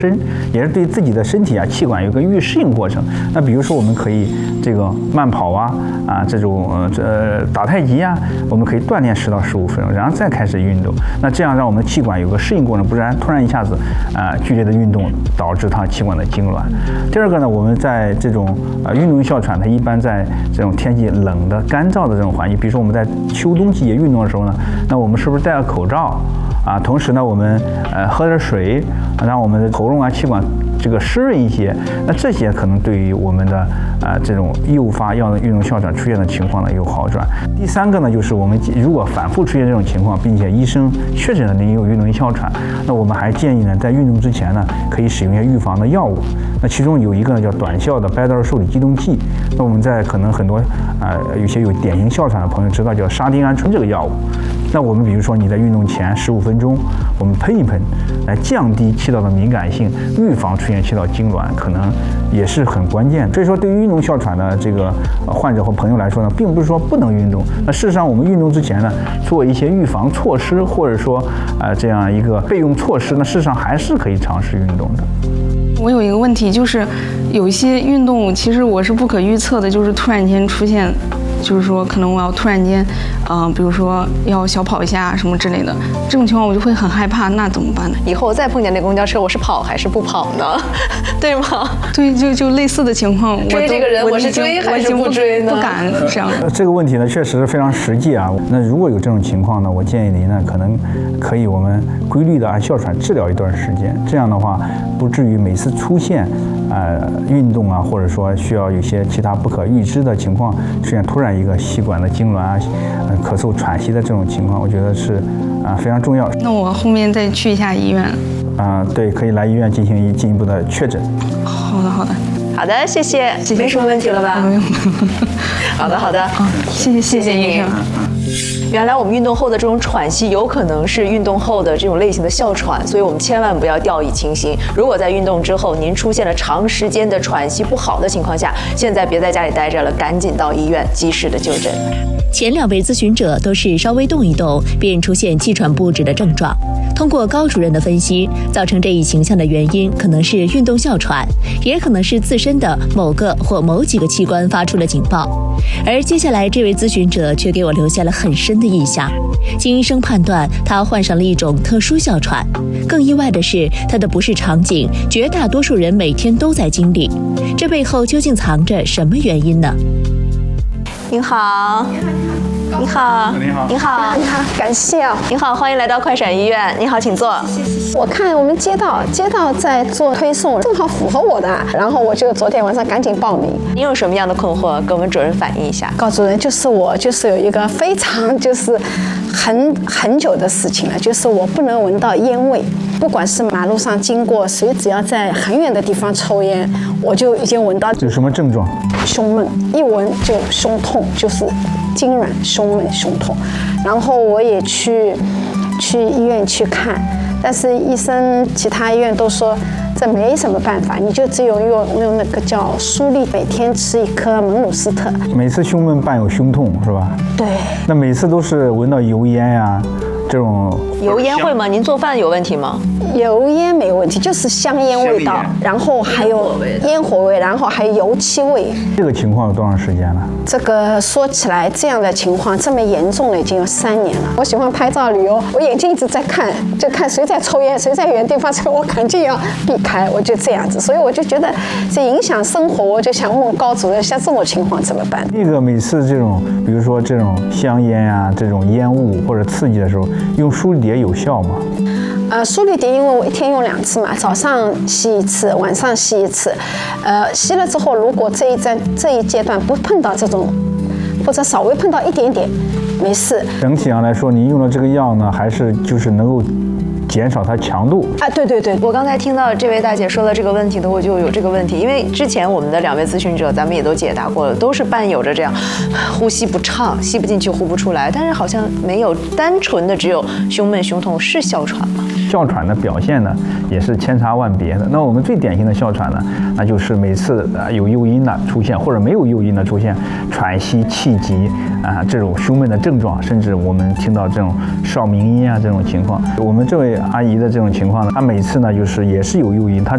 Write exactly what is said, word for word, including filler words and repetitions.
身，也是对自己的身体啊气管有一个预适应过程。那比如说我们可以这个慢跑啊啊这种呃这打太极啊，我们可以锻炼十到十五分钟，然后再开始运动。那这样让我们的气管有个适应过程，不然突然一下子啊、呃、剧烈的运动导致它气管的痉挛。第二个呢，我们在这种呃运动哮喘，它一般在这种天气冷的干燥的这种环境，比如说我们在秋冬季节运动的时候呢，那我们是不是戴个口罩？啊，同时呢，我们呃喝点水，让我们的喉咙啊、气管这个湿润一些。那这些可能对于我们的啊、呃、这种诱发要运动哮喘出现的情况呢有好转。第三个呢，就是我们如果反复出现这种情况，并且医生确诊了您有运动哮喘，那我们还建议呢，在运动之前呢，可以使用一些预防的药物。那其中有一个呢叫短效的白道受体激动剂。那我们在可能很多啊、呃、有些有典型哮喘的朋友知道叫沙丁胺醇这个药物。那我们比如说你在运动前十五分钟，我们喷一喷，来降低气道的敏感性，预防出现气道痉挛，可能也是很关键。所以说，对于运动哮喘的这个患者和朋友来说呢，并不是说不能运动。那事实上，我们运动之前呢，做一些预防措施，或者说啊、呃、这样一个备用措施，那事实上还是可以尝试运动的。 我有一个问题，就是有一些运动其实我是不可预测的，就是突然间出现。就是说，可能我要突然间，嗯、呃，比如说要小跑一下什么之类的，这种情况我就会很害怕，那怎么办呢？ 以后再碰见那公交车，我是跑还是不跑呢？对吗？ 对，就就类似的情况， 追这个人，我是追还是不追呢？ 不敢这样。 这个问题呢，确实非常实际啊。那如果有这种情况呢，我建议您呢，可能可以我们规律的按哮喘治疗一段时间，这样的话，不至于每次出现，呃，运动啊，或者说需要有些其他不可预知的情况出现，突然一个气管的痉挛啊、呃、咳嗽、喘息的这种情况，我觉得是啊、呃、非常重要。 那我后面再去一下医院。 啊、呃，对，可以来医院进行一进一步的确诊。 好的，好的， 好的，谢谢，谢谢，没什么问题了吧？ 没有。 好的，好的， 啊，谢谢，谢谢医生。 原来我们运动后的这种喘息有可能是运动后的这种类型的哮喘，所以我们千万不要掉以轻心。如果在运动之后您出现了长时间的喘息不好的情况下，现在别在家里待着了，赶紧到医院及时的就诊。 前两位咨询者都是稍微动一动便出现气喘不止的症状。通过高主任的分析，造成这一形象的原因可能是运动哮喘，也可能是自身的某个或某几个器官发出了警报。而接下来这位咨询者却给我留下了很深的印象。经医生判断，他患上了一种特殊哮喘。更意外的是，他的不适场景，绝大多数人每天都在经历。这背后究竟藏着什么原因呢？ 您好。你好， 你好， 你好， 你好，感谢啊！ 你好，欢迎来到快闪医院。你好，请坐。 我看我们街道街道在做推送，正好符合我的，然后我就昨天晚上赶紧报名。 您有什么样的困惑，跟我们主任反映一下。 高主任，就是我就是有一个非常就是很很久的事情了，就是我不能闻到烟味，不管是马路上经过谁，只要在很远的地方抽烟，我就已经闻到。 有什么症状？ 胸闷，一闻就胸痛，就是痉挛、胸闷、胸痛。然后我也去去医院去看，但是医生其他医院都说这没什么办法，你就只有用用那个叫舒利，每天吃一颗蒙鲁斯特。 每次胸闷伴有胸痛是吧？ 对。 那每次都是闻到油烟呀、啊，这种。 油烟会吗？您做饭有问题吗？ 油烟没问题，就是香烟味道，然后还有烟火味，然后还有油漆味。 这个情况有多长时间了？ 这个说起来，这样的情况这么严重了，已经有三年了。我喜欢拍照旅游，我眼睛一直在看，就看谁在抽烟，谁在远地方抽，我赶紧要避开，我就这样子。所以我就觉得这影响生活，我就想问问高主任，像这种情况怎么办？ 那个每次这种，比如说这种香烟啊，这种烟雾或者刺激的时候，用舒利蝶有效吗？ 呃，舒利蝶因为我一天用两次嘛，早上吸一次，晚上吸一次。呃，吸了之后，如果这一站这一阶段不碰到这种，或者稍微碰到一点点，没事。 整体上来说，您用的这个药呢，还是就是能够减少它强度啊，对对对， 我刚才听到这位大姐说的这个问题的，我就有这个问题，因为之前我们的两位咨询者，咱们也都解答过了，都是伴有着这样呼吸不畅、吸不进去、呼不出来，但是好像没有单纯的只有胸闷、胸痛，是哮喘吗？ 哮喘的表现呢，也是千差万别的。那我们最典型的哮喘呢，那就是每次啊有诱因的出现，或者没有诱因的出现，喘息、气急啊这种胸闷的症状，甚至我们听到这种哨鸣音啊这种情况。我们这位阿姨的这种情况呢，她每次呢就是也是有诱因，她